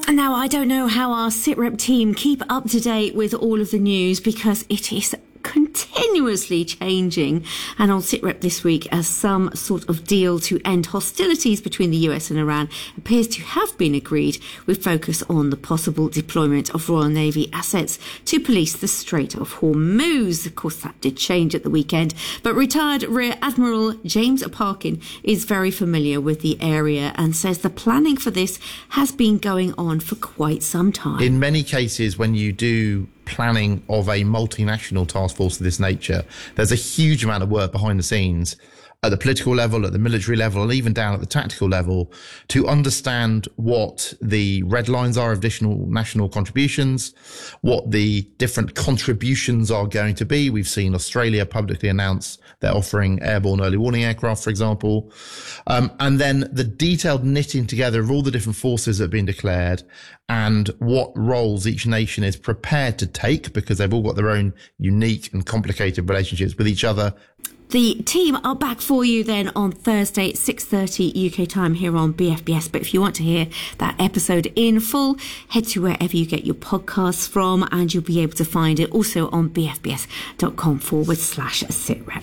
Now, I don't know how our SITREP team keep up to date with all of the news because it is continuously changing. And on SITREP this week, as some sort of deal to end hostilities between the US and Iran appears to have been agreed, with focus on the possible deployment of Royal Navy assets to police the Strait of Hormuz. Of course, that did change at the weekend, but retired Rear Admiral James Parkin is very familiar with the area and says the planning for this has been going on for quite some time. In many cases, when you do planning of a multinational task force of this nature, there's a huge amount of work behind the scenes at the political level, at the military level, and even down at the tactical level to understand what the red lines are of additional national contributions, what the different contributions are going to be. We've seen Australia publicly announce they're offering airborne early warning aircraft, for example. And then the detailed knitting together of all the different forces that have been declared and what roles each nation is prepared to take, because they've all got their own unique and complicated relationships with each other. The team are back for you then on Thursday, 6:30 UK time here on BFBS. But if you want to hear that episode in full, head to wherever you get your podcasts from, and you'll be able to find it also on bfbs.com/SITREP.